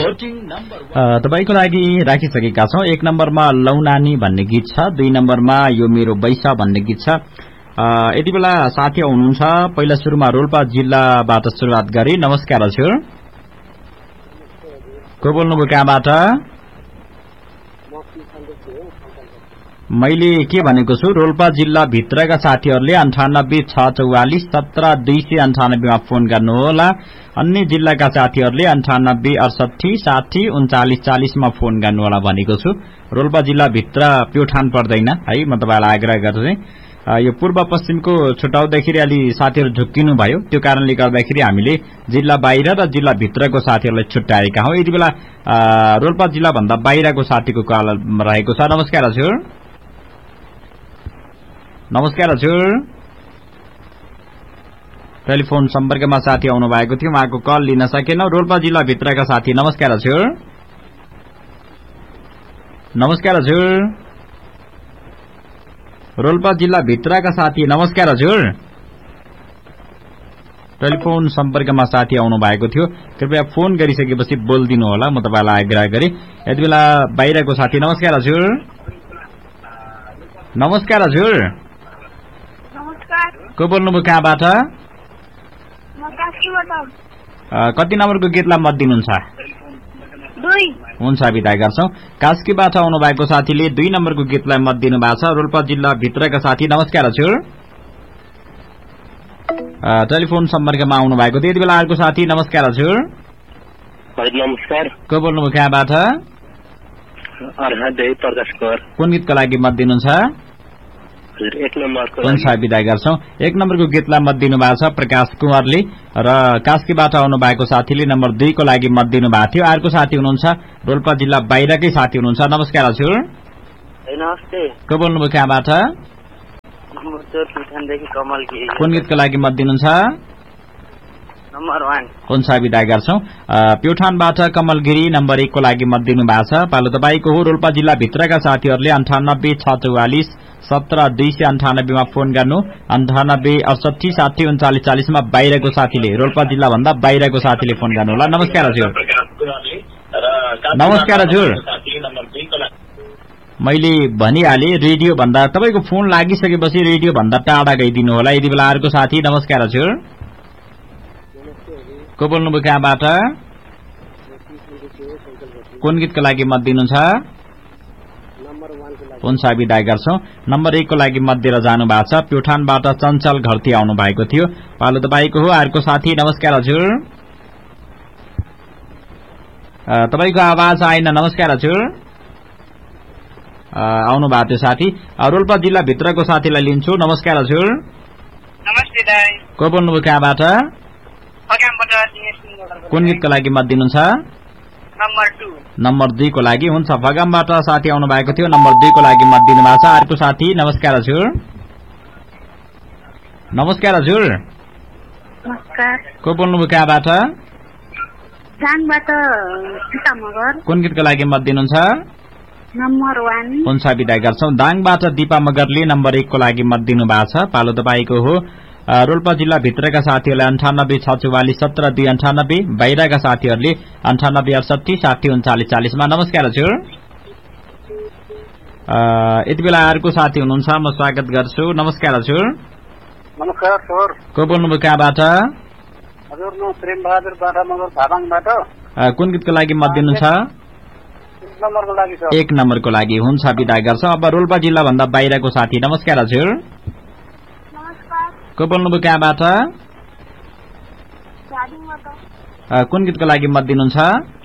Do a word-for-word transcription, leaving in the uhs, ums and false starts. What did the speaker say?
तपाईको लागि राखिसकेका छौं। एक नम्बरमा लौनानी भन्ने गीत छ, दुई नम्बरमा यो मेरो बैसा भन्ने गीत छ। यति बेला साथी हुनुहुन्छ। पहिला सुरुमा रोल्पा जिल्लाबाट सुरुवात गरी नमस्कार हजुर। को बोल्नुभयो कहाँबाट? मैले के भनेको छु, रोल्पा जिल्ला भित्रका साथीहरूले अन्ठानब्बे छ चौवालिस सत्र दुई सय अन्ठानब्बेमा फोन गर्नुहोला। अन्य जिल्लाका साथीहरूले अन्ठानब्बे अडसठी साठी उन्चालिस चालिसमा फोन गर्नुहोला भनेको छु। रोल्पा जिल्ला भित्र प्युठान पर्दैन है, म तपाईलाई आग्रह गर्छु। यो पूर्व पश्चिमको छुटाउँदाखेरि अलि साथीहरू झुक्किनु भयो, त्यो कारणले गर्दाखेरि हामीले जिल्ला बाहिर र जिल्ला भित्रको साथीहरूलाई छुट्याएका हौं। यति बेला रोल्पा जिल्ला भन्दा बाहिरको साथीको कल रहेको छ। नमस्कार हजुर। नमस्कार हजुर। टेलिफोन सम्पर्कमा साथी आउनु भएको थियो, उहाँको कल लिन सकेनौं। रोल्पा जिल्ला भित्रका साथी नमस्कार हजुर। नमस्कार हजुर। रोल्पा जिल्ला भित्रका साथी नमस्कार हजुर। टेलिफोन सम्पर्कमा साथी आउनु भएको थियो, कृपया फोन गरिसकेपछि बोल्दिनु होला, म तपाईलाई आग्रह गरे। यति बेला बाहिरको साथी नमस्कार हजुर। नमस्कार हजुर। नमस्कार। को बोल्नुभयो कहाँबाट? कति नम्बरको गीतलाई मत दिनुहुन्छ? दुई। हुन्छ, बिदा गर्छौं। कास्कीबाट आउनु भएको साथीले दुई नम्बरको गीतलाई मत दिनु भएको छ। रोल्पा जिल्ला भित्रका साथी नमस्कार हजुर। टेलिफोन सम्पर्कमा आउनु भएको थियो। यति बेला अर्को साथी नमस्कार हजुर। नमस्कार। को बोल्नुभयो कहाँबाट? कुन गीतको लागि मत दिनुहुन्छ? एक नम्बरको। हुन्छ, बिदा गर्छौं। एक नम्बरको गीतलाई मत दिनु भएको छ प्रकाश कुमारले र कास्कीबाट आउनु भएको साथीले नम्बर दुई को लागि मत दिनु भएको थियो। अर्को साथी हुनुहुन्छ रोल्पा जिल्ला बाहिरकै साथी हुनुहुन्छ। नमस्कार हजुर। नमस्ते। को बोल्नुभयो कहाँबाट? कुन गीतको लागि मत दिनुहुन्छ? Number one. हुन्छ, बिदा गर्छौं। प्युठानबाट कमलगिरी नम्बर एक को लागि मत दिनु भएको छ। पालो तपाईको हो। रोल्पा जिल्ला भित्रका साथीहरूले अन्ठानब्बे छ चौवालिस सत्र दुई सय अन्ठानब्बेमा फोन गर्नु। अन्ठानब्बे अडसठी साठी उन्चालिस चालिसमा बाहिरको साथीले, रोल्पा जिल्ला भन्दा बाहिरको साथीले फोन गर्नु होला। नमस्कार हजुर। नमस्कार हजुर। मैले भनिहाले रेडियो भन्दा तपाईको फोन लागिसकेपछि रेडियो भन्दा टाढा गइदिनु होला। यति बेला अर्को साथी नमस्कार हजुर। को बोल्नुभयो कहाँबाट? कुन गीतको लागि मत दिनुहुन्छ? हुन्छ, बिदा गर्छौं। नम्बर एक को लागि मत दिएर जानु भएको छ। प्युठानबाट चञ्चल घरती आउनु भएको थियो। पालो तपाईको हो। अर्को साथी नमस्कार हजुर। तपाईको आवाज आएन। नमस्कार हजुर। आउनु भएको थियो साथी। रोल्पा जिल्ला भित्रको साथीलाई लिन्छु। नमस्कार हजुर। नमस्ते दाइ। को बोल्नुभयो कहाँबाट? कुन गीतको लागि मत दिनुहुन्छ? Number two. नम्बर दुई को लागि। हुन्छ, फगामबाट साथी आउनु भएको थियो। नम्बर दुई को लागि मत दिनु भएको छ। अर्को साथी नमस्कार हजुर। नमस्कार हजुर। नमस्कार। को बोल्नुभयो कहाँबाट? दाङबाट दिपा मगर। कुन गीतको लागि मत दिनुहुन्छ? Number one. हुन्छ, बिदा गर्छौं। दाङबाट दिपा मगरले नम्बर एक को लागि मत दिनु भएको छ। पालो तपाईको हो। रोल्पा जिल्ला भित्रका साथीहरूले अन्ठानब्बे छ चौवालिस सत्र दुई अन्ठानब्बे, बाहिरका साथीहरूले अन्ठानब्बे अडसठी साठी उन्चालिस चालिसमा। नमस्कार हजुर। यति बेला अर्को साथी हुनुहुन्छ, म स्वागत गर्छु। नमस्कार हजुर। नमस्कार सर। को बोल्नुभयो कहाँबाट? हजुर, म प्रेम बहादुर बाटा मगर भाबाङबाट। कुन गीतको लागि मत दिनुहुन्छ? एक नम्बरको लागि सर। एक नम्बरको लागि। हुन्छ, बिदा गर्छौं। अब रोल्पा जिल्ला भन्दा बाहिरको साथी नमस्कार हजुर। को बोल्नुभयो कहाँबाट? कुन गीतको लागि मत दिनुहुन्छ?